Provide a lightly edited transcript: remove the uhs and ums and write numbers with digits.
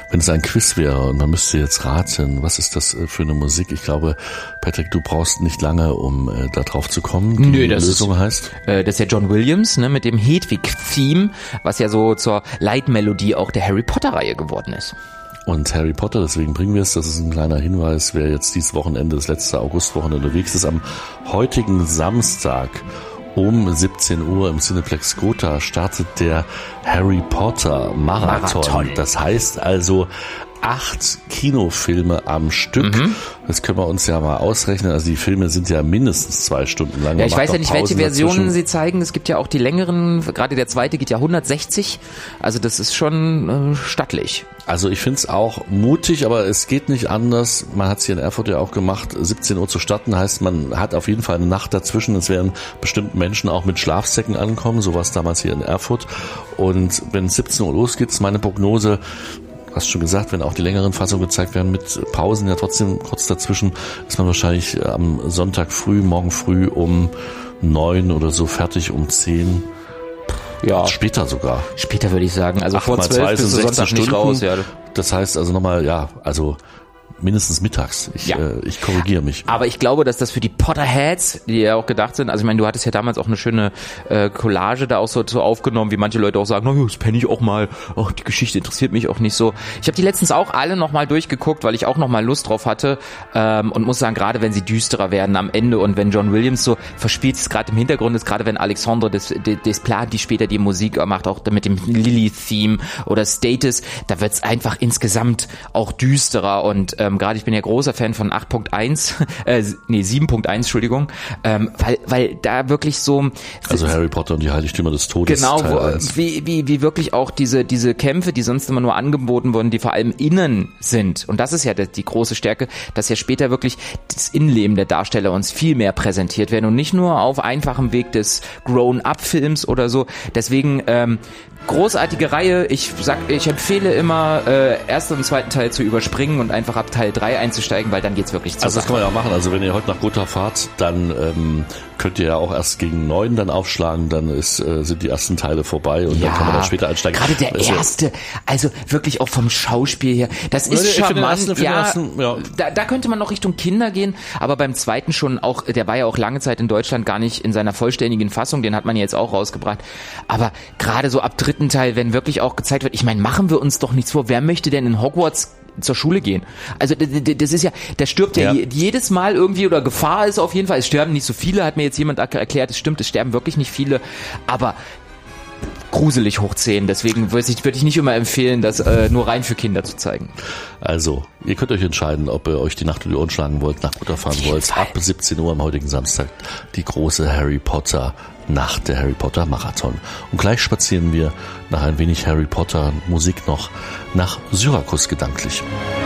wenn es ein Quiz wäre und man müsste jetzt raten, was ist das für eine Musik? Ich glaube, Patrick, du brauchst nicht lange, um da drauf zu kommen. Die Lösung heißt? Das ist ja John Williams, ne, mit dem Hedwig-Theme, was ja so zur Leitmelodie auch der Harry Potter-Reihe geworden ist. Und Harry Potter, deswegen bringen wir es, das ist ein kleiner Hinweis, wer jetzt dieses Wochenende, das letzte Augustwochenende unterwegs ist, am heutigen Samstag um 17 Uhr im Cineplex Gotha startet der Harry Potter Marathon. Das heißt also 8 Kinofilme am Stück. Das können wir uns ja mal ausrechnen. Also die Filme sind ja mindestens 2 Stunden lang. Ja, ich weiß ja nicht, welche Versionen sie zeigen. Es gibt ja auch die längeren, gerade der zweite geht ja 160. Also das ist schon stattlich. Also ich finde es auch mutig, aber es geht nicht anders. Man hat es hier in Erfurt ja auch gemacht, 17 Uhr zu starten, heißt man hat auf jeden Fall eine Nacht dazwischen. Es werden bestimmte Menschen auch mit Schlafsäcken ankommen, so war es damals hier in Erfurt. Und wenn es 17 Uhr losgeht, ist meine Prognose, hast schon gesagt, wenn auch die längeren Fassungen gezeigt werden mit Pausen ja trotzdem kurz dazwischen, ist man wahrscheinlich am Sonntag früh, morgen früh um 9 oder so fertig, um 10. Ja. Später sogar. Später würde ich sagen. Also vor 12 bist du Sonntag nicht raus. Ja. Das heißt also nochmal, ja, also mindestens mittags. Ich korrigiere mich. Aber ich glaube, dass das für die Potterheads, die ja auch gedacht sind, also ich meine, du hattest ja damals auch eine schöne Collage da auch so aufgenommen, wie manche Leute auch sagen, na ja, das penne ich auch mal, ach, die Geschichte interessiert mich auch nicht so. Ich habe die letztens auch alle nochmal durchgeguckt, weil ich auch nochmal Lust drauf hatte und muss sagen, gerade wenn sie düsterer werden am Ende und wenn John Williams so verspielt es gerade im Hintergrund ist, gerade wenn Alexandre Desplat, die später die Musik macht, auch mit dem Lily-Theme oder Status, da wird's einfach insgesamt auch düsterer und gerade ich bin ja großer Fan von 7.1, Entschuldigung, weil da wirklich so... Also Harry Potter und die Heiligtümer des Todes. Genau, wie wirklich auch diese Kämpfe, die sonst immer nur angeboten wurden, die vor allem innen sind. Und das ist ja die große Stärke, dass ja später wirklich das Innenleben der Darsteller uns viel mehr präsentiert werden und nicht nur auf einfachem Weg des Grown-Up-Films oder so. Deswegen... großartige Reihe. Ich empfehle immer, ersten und zweiten Teil zu überspringen und einfach ab Teil 3 einzusteigen, weil dann geht's wirklich zur Also das kann man ja auch machen. Also wenn ihr heute nach Gotha fahrt, dann könnt ihr ja auch erst gegen 9 dann aufschlagen, dann sind die ersten Teile vorbei und dann kann man dann später einsteigen. Gerade der erste, also wirklich auch vom Schauspiel her, das ist charmant. Da könnte man noch Richtung Kinder gehen, aber beim zweiten schon auch, der war ja auch lange Zeit in Deutschland gar nicht in seiner vollständigen Fassung, den hat man ja jetzt auch rausgebracht. Aber gerade so ab dritten Teil, wenn wirklich auch gezeigt wird, ich meine, machen wir uns doch nichts vor, wer möchte denn in Hogwarts zur Schule gehen? Also das ist ja, da stirbt ja jedes Mal irgendwie oder Gefahr ist auf jeden Fall, es sterben nicht so viele, hat mir jetzt jemand erklärt, es stimmt, es sterben wirklich nicht viele, aber gruselig hoch 10, deswegen würde ich nicht immer empfehlen, das nur rein für Kinder zu zeigen. Also, ihr könnt euch entscheiden, ob ihr euch die Nacht um die Ohren schlagen wollt, nach Gotha fahren wollt, ab 17 Uhr am heutigen Samstag, die große Harry Potter Nacht, der Harry Potter Marathon. Und gleich spazieren wir nach ein wenig Harry Potter Musik noch nach Syrakus gedanklich.